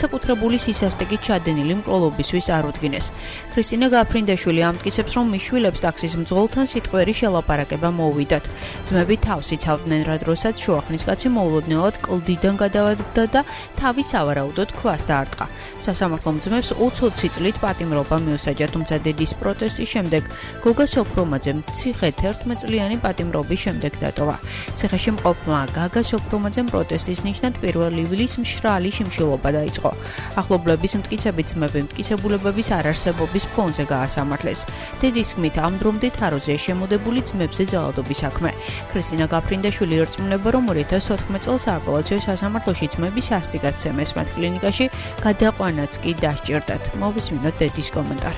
განსაკუთრებული სისასტიკით ჩადენილი მკვლელობისთვის წარუდგინეს. ქრისტინა გაფრინდაშვილი ამტკიცებს, რომ მის შვილებს ტაქსის მძღოლთან სიტყვიერი შელაპარაკება მოუვიდათ. ძმები თავს იცავდნენ, რა დროსაც შუახნის კაცი მოულოდნელად კლდიდან გადავარდა და თავის ავარაუდოდ ქვას დაარტყა. სასამართლომ ძმებს 20 წლით პატიმრობა მიუსაჯა, თუმცა დედის პროტესტის შემდეგ გოგა სოფრომაძემ ციხედ 11 წლიანი პატიმრობის შემდეგ დატოვა. ციხეში მყოფმა გაგა სოფრომაძემ პროტესტის ნიშნად 1 ივლის მშრალი შიმშილობა დაიწყო. ახლობლების მტკიცებით ძმები მტკიცებულებების არარსებობის ფონზე გაასამართლეს. დედის თქმით, ამ დრომდე თაროზეა შემოდებული ძმებზე ძალადობის საქმე. ქრისტინა გაფრინდაშვილი ერწმუნება, რომ 2014 წელს სააპელაციო სასამართლოში ძმების სასტიკაცემეს მათ კლინიკაში გადაყვანაც კი დასჭირდათ. მოვისმინოთ დედის კომენტარი.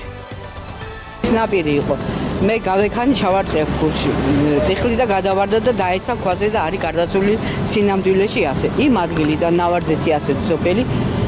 ნაპირი იყო. მე გავექანი ჩავარტყე ქუჩი. წიხლი და გადავარდა და დაეცა ქვაზე და არის გარდაცვლილი სინამდვილეში ასე. იმ ადგილიდან ნავარძეთი ასე სოფელი.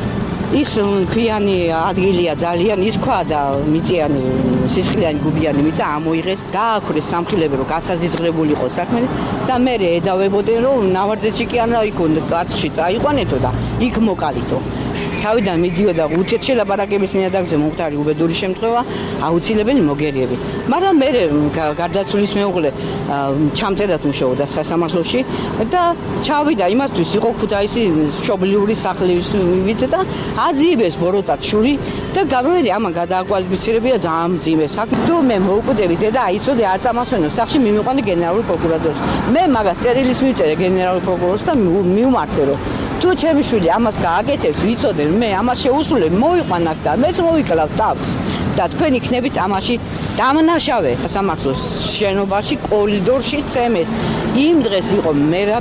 ის ქვიანი ადგილია ძალიან, ის ქვა და მიწიანი სისხლიანი გუბიანი მიწა ამოიღეს, გააქრეს სამხილები, რომ გასაზიზღრებული იყო საქმე და მე ედავებოდნენ, რომ ნავარძეთში კი არა იქ კაცხში წაიყვანეთო და იქ მოკალითო. თავიდან მიდიოდა უცეთ შელაპარაკების ნიადაგზე მომხდარი უბედური შემთხვევა, აუცილებელი მოგერიები. მაგრამ მე გარდაცვლის მეუღლე ჩამწერად მუშაობდა სასამართლოში და ჩავიდა იმასთვის იყო ქუთაისი მშობლიური სახლივით და აზიებეს ბოროტად შური და გამერი ამან გადააკვალიფიცირებია ძალიან მძიმე საქმე. თუ მე მოვკვდები და აიცოდე არ წამასვენო სახში მიმიყვანე გენერალურ პროკურატურას. მე მაგას წერილის მივწერე გენერალურ პროკურორს და მივმართე რომ თუ ჩემი შვილი ამას გააკეთებს, ვიცოდე მე ამას შეუსრულებ, მოვიყვან აქ და მეც მოვიკლავ თავს და თქვენ იქნებით ამაში დამნაშავე. სასამართლოს შენობაში კორიდორში წემეს. იმ დღეს იყო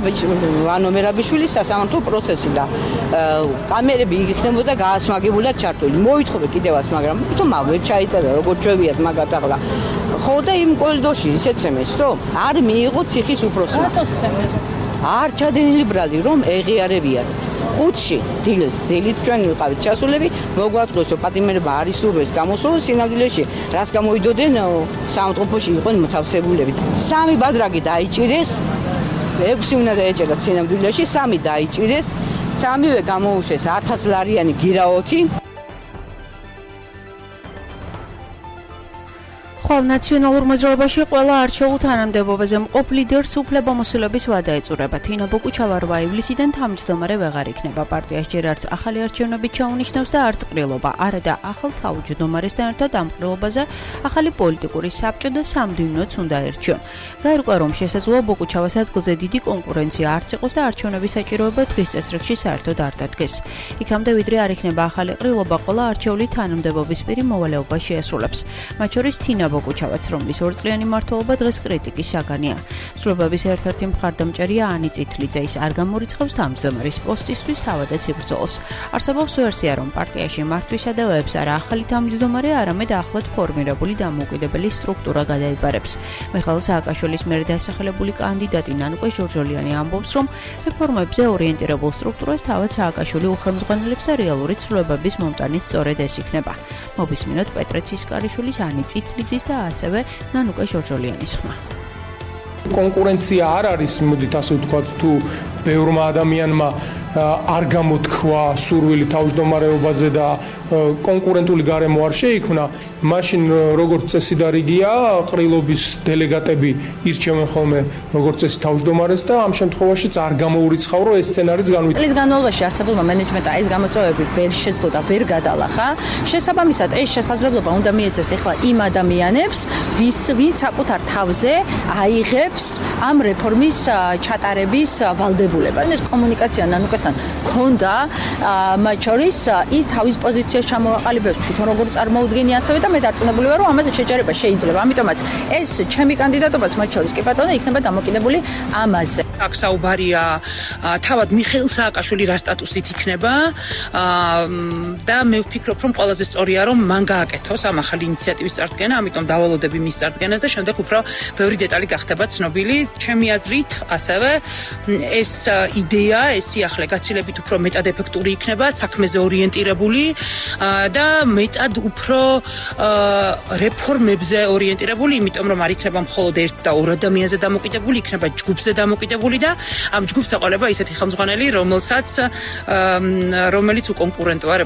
ვანო მერაბიშვილის სასამართლო პროცესი და კამერები იქნებოდა გაასმაგებულად ჩართული. მოვითხოვე კიდევაც, მაგრამ თუ ვერ ჩაიწერა როგორ ჩვევიათ მაგათ ახლა. ხო და იმ კორიდორში ისე წემეს, რომ არ მიიღო ციხის უფროსმა. რატოს წემეს? არ ჩადენილი ბრალი რომ ეღიარებიათ. ხუთში დილით ჩვენ ვიყავით ჩასულები, მოგვაწყვეს რომ პატიმრობა არ ისურვეს გამოსვლას სინამდვილეში, რაც გამოიდოდნენ საავადმყოფოში იყვნენ მოთავსებულები. 3 ბადრაგი დაიჭირეს, 6 უნდა დაეჭერათ სინამდვილეში, 3 დაიჭირეს, 3-ვე გამოუშვეს 1000 ლარიანი გირაოთი. ხვალ ნაციონალურ მოძრაობაში ყველა არჩეულ თანამდებობაზე მყოფ ლიდერს უფლებამოსილების ვადა ეწურება. თინა ბოკუჩავარვა ივლისიდან თავმჯდომარე ვეღარ იქნება. პარტიას ჯერ არც ახალი არჩევნები ჩაუნიშნავს და არც ყრილობა. არა და ახალ თავმჯდომარესთან ერთად ამ ყრილობაზე ახალი პოლიტიკური საბჭო და სამდივნოც უნდა ერჩიონ. გაირკვა, რომ შესაძლოა ბოკუჩავას ადგილზე დიდი კონკურენცია არც იყოს და არჩევნების საჭიროება დღის წესრიგში საერთოდ არ დადგეს. იქამდე ვიდრე არ იქნება ახალი ყრილობა, ყველა არჩეული თანამდებობის პირი მოვალეობას შეასრულებს. მათ შორის თინა ბოკუჩავაც, რომლის 2 წლიანი მმართველობა დღეს კრიტიკის საგანია. სრულებების ერთ-ერთი მხარდამჭერია ანი წითლიძე, ის არ გამორიცხავს თავმჯდომარის პოსტისთვის თავადაც იბრძოლს. არსებობს ვერსია, რომ პარტიაში მართვისა და ვებს არა ახალი თავმჯდომარე, არამედ ახლად ფორმირებული დამოუკიდებელი სტრუქტურა გადაიბარებს. მიხაილ სააკაშვილის მიერ დასახელებული კანდიდატი ნანუკა ჟორჟოლიანი ამბობს, რომ რეფორმებზე ორიენტირებულ სტრუქტურას თავად სააკაშვილი უხელმძღვანელებს და რეალური ცვლილებების მომტანით სწორედ ეს იქნება. მოვისმინოთ პეტრე ცისკარიშვილის, ანი წითლიძის და ასევე ნანუკა ჟორჟოლიანის ხმა. კონკურენცია არ არის, მოდით ასე ვთქვათ, თუ ბევრმა ადამიანმა არ გამოთქვა სურვილი თავმჯდომარეობაზე და კონკურენტული გარემო არ შეიქმნა, მაშინ როგორც წესი და რიგია, ყრილობის დელეგატები ირჩევენ ხოლმე როგორც წესი თავმჯდომარეს და ამ შემთხვევაშიც არ გამოურიცხავ, რომ ეს სცენარიც განვითარდება. წლის განმავლობაში არსებულმა მენეჯმენტმა ეს გამოწვევები ვერ შეძლო და ვერ გადალახა. შესაბამისად, ეს შესაძლებლობა უნდა მიეცეს ახლა იმ ადამიანებს, ვინც საკუთარ თავზე აიღებს ამ რეფორმის ჩატარების ვალდებულებას. ეს კომუნიკაცია ნანუკასთან ქონდა, მათ შორის ის თავის პოზიციას ჩამოაყალიბებს თვითონ როგორ წარმოუდგენია ასევე და მე დარწმუნებული ვარ, რომ ამაზე შეჯერება შეიძლება. ამიტომაც ეს ჩემი კანდიდატობაც მათ შორის კი ბატონო იქნება დამოკიდებული ამაზე. აქ საუბარია თავად მიხეილ სააკაშვილი რა სტატუსით იქნება და მე ვფიქრობ, რომ ყველაზე სწორია, რომ მან გააკეთოს ამ ახალი ინიციატივის წარდგენა, ამიტომ დავალოდები მის წარდგენას და შემდეგ უფრო ბევრი დეტალი გახდება ცნობილი. ჩემი აზრით, ასევე ეს იდეა, ეს სიახლე გაცილებით უფრო მეტად ეფექტური იქნება, საქმეზე ორიენტირებული და მეტად უფრო რეფორმებზე ორიენტირებული, იმიტომ რომ არ იქნება მხოლოდ ერთ და ორ ადამიანზე დამოკიდებული, იქნება ჯგუფზე დამოკიდებული და ამ ჯგუფს აყოლება ისეთი ხელმძღვანელი, რომელიც უკონკურენტოა